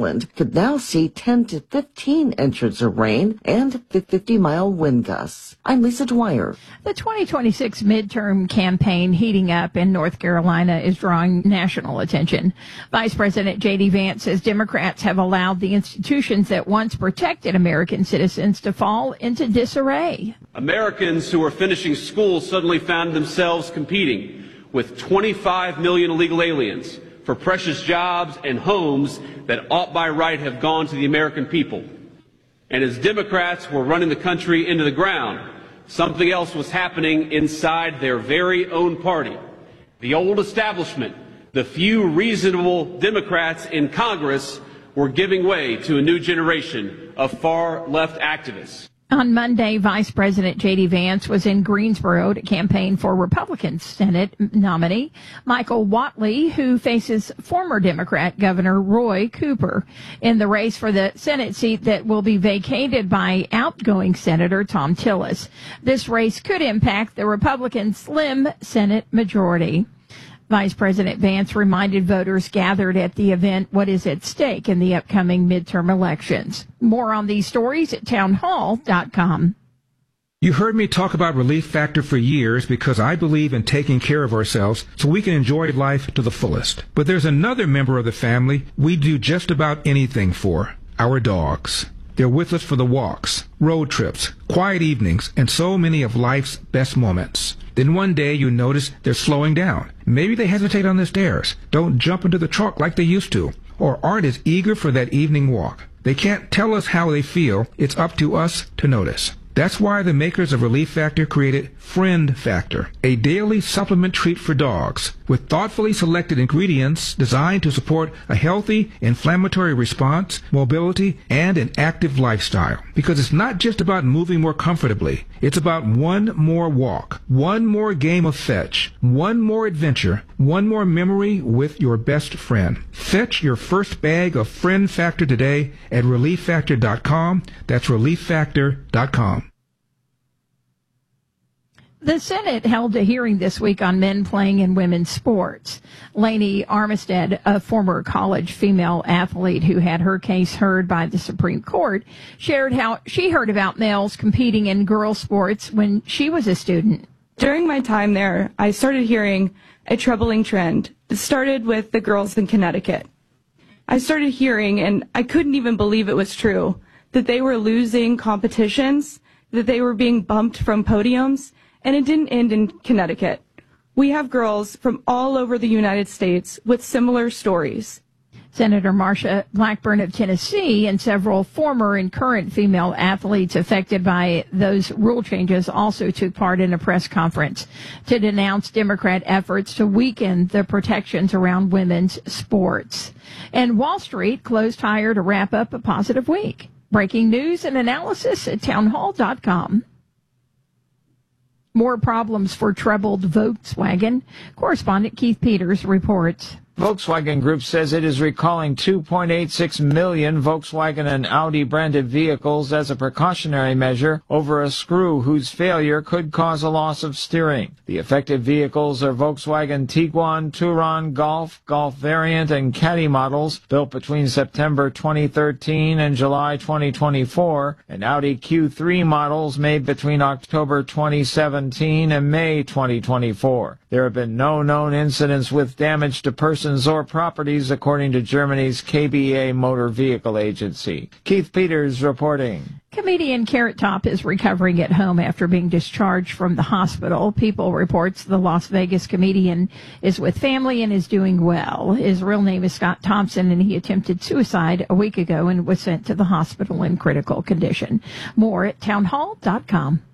Island could now see 10 to 15 inches of rain and 50-mile wind gusts. I'm Lisa Dwyer. The 2026 midterm campaign heating up in North Carolina is drawing national attention. Vice President J.D. Vance says Democrats have allowed the institutions that once protected American citizens to fall into disarray. Americans who are finishing school suddenly found themselves competing with 25 million illegal aliens for precious jobs and homes that ought by right have gone to the American people. And as Democrats were running the country into the ground, something else was happening inside their very own party. The old establishment, the few reasonable Democrats in Congress, were giving way to a new generation of far-left activists. On Monday, Vice President J.D. Vance was in Greensboro to campaign for Republican Senate nominee Michael Whatley, who faces former Democrat Governor Roy Cooper in the race for the Senate seat that will be vacated by outgoing Senator Thom Tillis. This race could impact the Republican slim Senate majority. Vice President Vance reminded voters gathered at the event what is at stake in the upcoming midterm elections. More on these stories at townhall.com. You heard me talk about Relief Factor for years because I believe in taking care of ourselves so we can enjoy life to the fullest. But there's another member of the family we do just about anything for, our dogs. They're with us for the walks, road trips, quiet evenings, and so many of life's best moments. Then one day you notice they're slowing down. Maybe they hesitate on the stairs, don't jump into the truck like they used to, or aren't as eager for that evening walk. They can't tell us how they feel. It's up to us to notice. That's why the makers of Relief Factor created Friend Factor, a daily supplement treat for dogs with thoughtfully selected ingredients designed to support a healthy inflammatory response, mobility, and an active lifestyle. Because it's not just about moving more comfortably. It's about one more walk, one more game of fetch, one more adventure, one more memory with your best friend. Fetch your first bag of Friend Factor today at ReliefFactor.com. That's ReliefFactor.com. The Senate held a hearing this week on men playing in women's sports. Lainey Armistead, a former college female athlete who had her case heard by the Supreme Court, shared how she heard about males competing in girls' sports when she was a student. During my time there, I started hearing a troubling trend. It started with the girls in Connecticut. I started hearing, and I couldn't even believe it was true, that they were losing competitions, that they were being bumped from podiums, and it didn't end in Connecticut. We have girls from all over the United States with similar stories. Senator Marsha Blackburn of Tennessee and several former and current female athletes affected by those rule changes also took part in a press conference to denounce Democrat efforts to weaken the protections around women's sports. And Wall Street closed higher to wrap up a positive week. Breaking news and analysis at townhall.com. More problems for troubled Volkswagen. Correspondent Keith Peters reports. Volkswagen Group says it is recalling 2.86 million Volkswagen and Audi branded vehicles as a precautionary measure over a screw whose failure could cause a loss of steering. The affected vehicles are Volkswagen Tiguan, Touran, Golf, Golf Variant, and Caddy models built between September 2013 and July 2024, and Audi Q3 models made between October 2017 and May 2024. There have been no known incidents with damage to persons or properties, according to Germany's KBA Motor Vehicle Agency. Keith Peters reporting. Comedian Carrot Top is recovering at home after being discharged from the hospital. People reports the Las Vegas comedian is with family and is doing well. His real name is Scott Thompson, and he attempted suicide a week ago and was sent to the hospital in critical condition. More at townhall.com.